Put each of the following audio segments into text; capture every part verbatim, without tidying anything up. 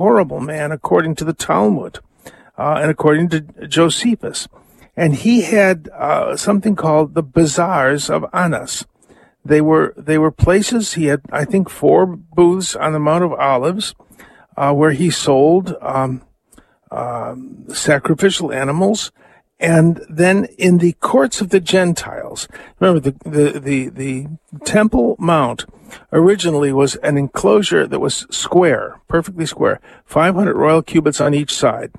horrible man, according to the Talmud, uh, and according to Josephus. And he had uh, something called the bazaars of Annas. They were they were places. He had, I think, four booths on the Mount of Olives, uh, where he sold um, uh, sacrificial animals. And then in the courts of the Gentiles, remember the, the, the, the Temple Mount originally was an enclosure that was square, perfectly square, five hundred royal cubits on each side.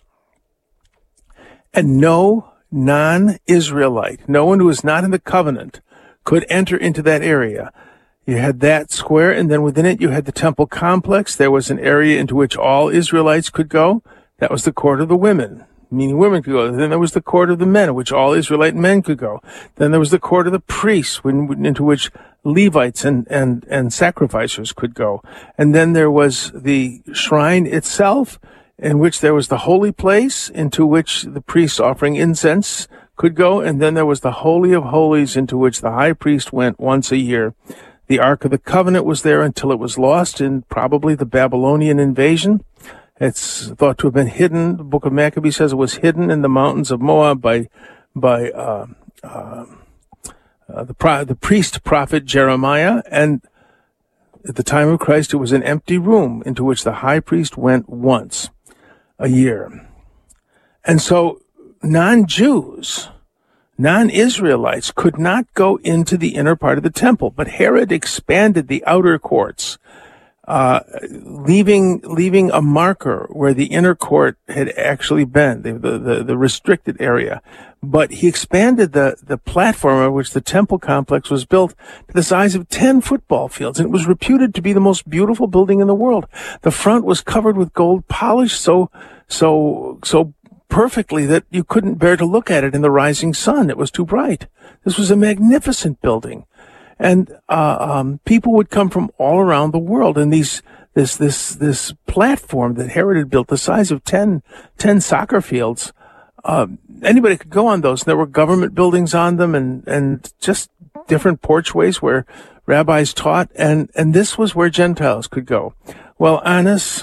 And no non-Israelite, no one who was not in the covenant, could enter into that area. You had that square, and then within it you had the temple complex. There was an area into which all Israelites could go. That was the court of the women, meaning women could go. Then there was the court of the men, in which all Israelite men could go. Then there was the court of the priests, when, into which Levites and, and, and sacrificers could go. And then there was the shrine itself, in which there was the holy place, into which the priests offering incense could go. And then there was the Holy of Holies, into which the high priest went once a year. The Ark of the Covenant was there until it was lost in probably the Babylonian invasion. It's thought to have been hidden. The Book of Maccabees says it was hidden in the mountains of Moab by by uh, uh, uh, the pro- the priest prophet Jeremiah. And at the time of Christ, it was an empty room into which the high priest went once a year. And so non-Jews, non-Israelites could not go into the inner part of the temple, but Herod expanded the outer courts, uh, leaving, leaving a marker where the inner court had actually been, the, the, the restricted area. But he expanded the, the platform on which the temple complex was built to the size of ten football fields, and it was reputed to be the most beautiful building in the world. The front was covered with gold polish so, so, so perfectly that you couldn't bear to look at it in the rising sun. It was too bright. This was a magnificent building. And, uh, um, people would come from all around the world, and these, this, this, this platform that Herod had built, the size of ten, ten soccer fields, uh, anybody could go on those. There were government buildings on them, and, and just different porchways where rabbis taught, and, and this was where Gentiles could go. Well, Annas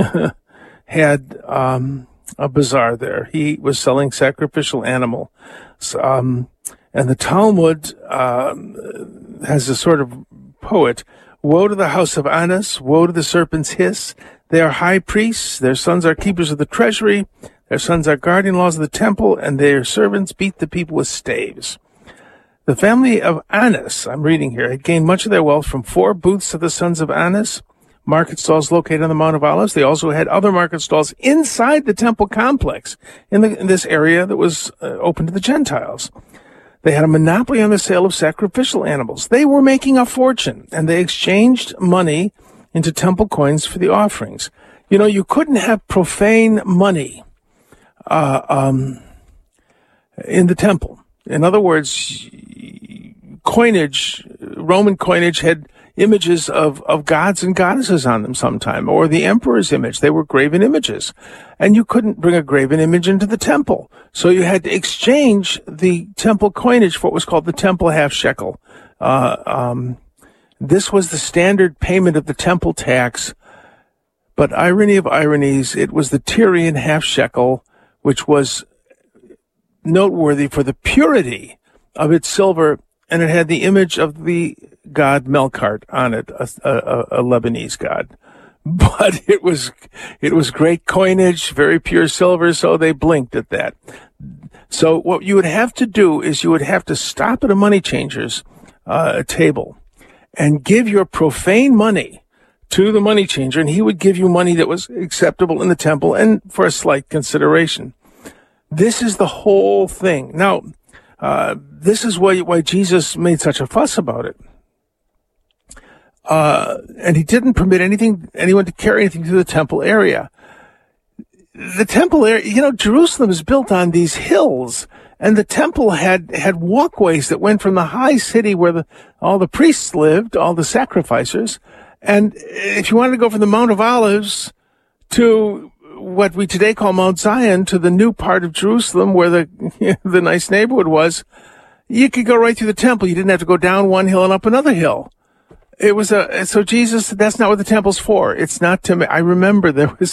had, um, a bazaar there. He was selling sacrificial animals. Um, and the Talmud, um, has a sort of poet, woe to the house of Annas, woe to the serpent's hiss. They are high priests, their sons are keepers of the treasury, their sons are guardian-laws of the temple, and their servants beat the people with staves. The family of Annas, I'm reading here, had gained much of their wealth from four booths of the sons of Annas, market stalls located on the Mount of Olives. They also had other market stalls inside the temple complex in, the, in this area that was uh, open to the Gentiles. They had a monopoly on the sale of sacrificial animals. They were making a fortune, and they exchanged money into temple coins for the offerings. You know, you couldn't have profane money uh, um, in the temple. In other words, coinage, Roman coinage had images of, of gods and goddesses on them sometime, or the emperor's image. They were graven images. And you couldn't bring a graven image into the temple. So you had to exchange the temple coinage for what was called the temple half shekel. Uh, um, this was the standard payment of the temple tax. But irony of ironies, it was the Tyrian half shekel, which was noteworthy for the purity of its silver, and it had the image of the god Melkart on it, a, a, a Lebanese god. But it was, it was great coinage, very pure silver, so they blinked at that. So what you would have to do is you would have to stop at a money changer's uh, table and give your profane money to the money changer, and he would give you money that was acceptable in the temple and for a slight consideration. This is the whole thing. Now, uh, this is why, why Jesus made such a fuss about it. Uh, and he didn't permit anything, anyone to carry anything through the temple area. The temple area, you know, Jerusalem is built on these hills, and the temple had, had walkways that went from the high city where the, all the priests lived, all the sacrificers. And if you wanted to go from the Mount of Olives to what we today call Mount Zion, to the new part of Jerusalem where the, you know, the nice neighborhood was, you could go right through the temple. You didn't have to go down one hill and up another hill. It was a, so Jesus, that's not what the temple's for. It's not to, ma- I remember there was